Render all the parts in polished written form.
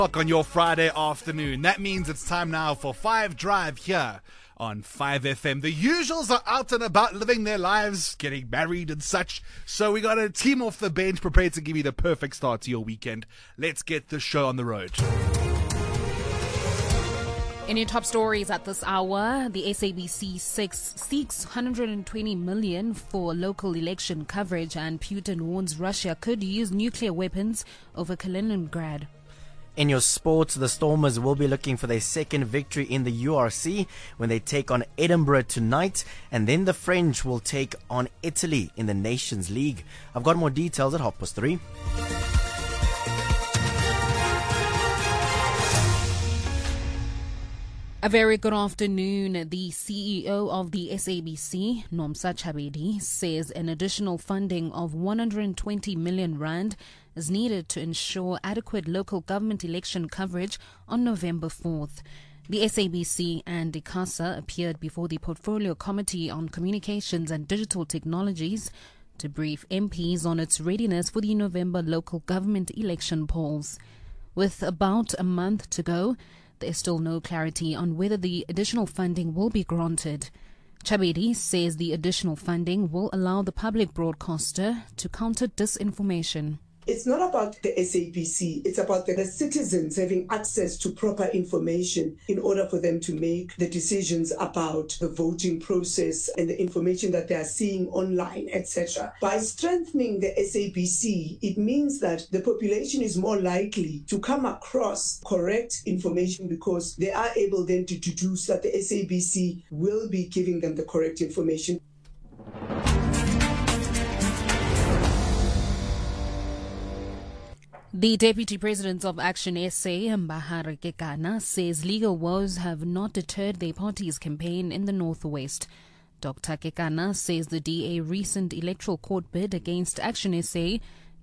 On your Friday afternoon. That means it's time now for 5 Drive here on 5FM. The usuals are out and about living their lives, getting married and such. So we got a team off the bench prepared to give you the perfect start to your weekend. Let's get the show on the road. In your top stories at this hour, the SABC seeks 120 million for local election coverage, and Putin warns Russia could use nuclear weapons over Kaliningrad. In your sports, the Stormers will be looking for their second victory in the URC when they take on Edinburgh tonight, and then the French will take on Italy in the Nations League. I've got more details at 3:30. A very good afternoon. The CEO of the SABC, Nomsa Chabedi, says an additional funding of 120 million rand is needed to ensure adequate local government election coverage on November 4th. The SABC and ICASA appeared before the Portfolio Committee on Communications and Digital Technologies to brief MPs on its readiness for the November local government election polls. With about a month to go, there's still no clarity on whether the additional funding will be granted. Chabedi says the additional funding will allow the public broadcaster to counter disinformation. It's not about the SABC, it's about the citizens having access to proper information in order for them to make the decisions about the voting process and the information that they are seeing online, etc. By strengthening the SABC, it means that the population is more likely to come across correct information because they are able then to deduce that the SABC will be giving them the correct information. The Deputy President of Action SA, Mbahare Kekana, says legal woes have not deterred their party's campaign in the Northwest. Dr. Kekana says the DA recent electoral court bid against Action SA,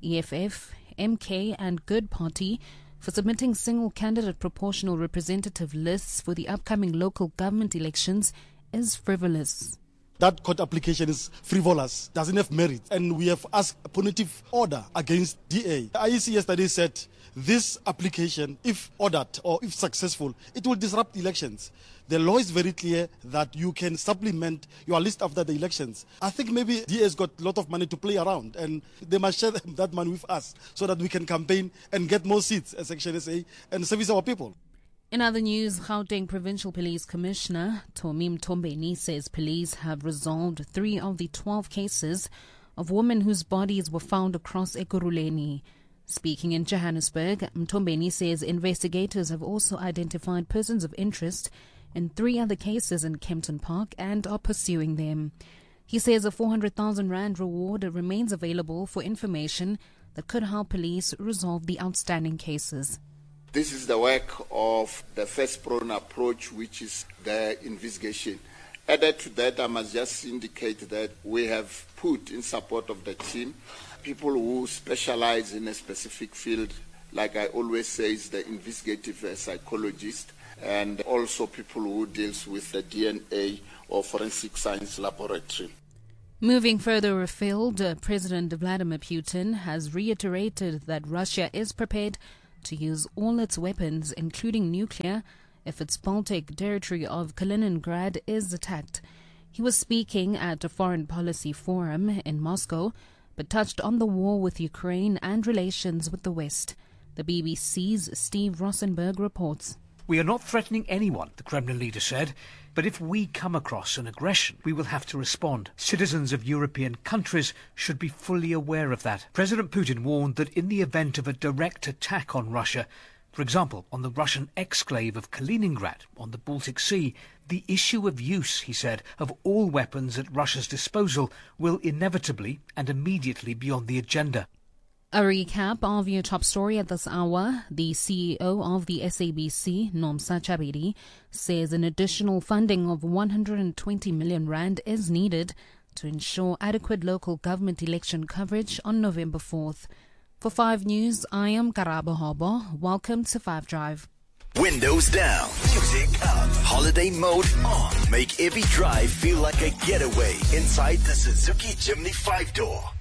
EFF, MK and Good Party for submitting single-candidate proportional representative lists for the upcoming local government elections is frivolous. That court application is frivolous, doesn't have merit, and we have asked a punitive order against DA. IEC yesterday said this application, if ordered or if successful, it will disrupt elections. The law is very clear that you can supplement your list after the elections. I think maybe DA has got a lot of money to play around, and they must share that money with us so that we can campaign and get more seats as Action SA and service our people. In other news, Gauteng Provincial Police Commissioner Tomi Mtombeni says police have resolved 3 of the 12 cases of women whose bodies were found across Ekurhuleni. Speaking in Johannesburg, Mtombeni says investigators have also identified persons of interest in 3 other cases in Kempton Park and are pursuing them. He says a 400,000 rand reward remains available for information that could help police resolve the outstanding cases. This is the work of the first prone approach, which is the investigation. Added to that, I must just indicate that we have put in support of the team people who specialize in a specific field, like I always say, is the investigative psychologist, and also people who deals with the DNA or forensic science laboratory. Moving further afield, President Vladimir Putin has reiterated that Russia is prepared to use all its weapons, including nuclear, if its Baltic territory of Kaliningrad is attacked. He was speaking at a foreign policy forum in Moscow, but touched on the war with Ukraine and relations with the West. The BBC's Steve Rosenberg reports. We are not threatening anyone, the Kremlin leader said, but if we come across an aggression, we will have to respond. Citizens of European countries should be fully aware of that. President Putin warned that in the event of a direct attack on Russia, for example, on the Russian exclave of Kaliningrad on the Baltic Sea, the issue of use, he said, of all weapons at Russia's disposal will inevitably and immediately be on the agenda. A recap of your top story at this hour. The CEO of the SABC, Nomsa Chabedi, says an additional funding of 120 million rand is needed to ensure adequate local government election coverage on November 4th. For 5 News, I am Karabo Hobo. Welcome to 5 Drive. Windows down, music up, holiday mode on. Make every drive feel like a getaway inside the Suzuki Jimny 5-door.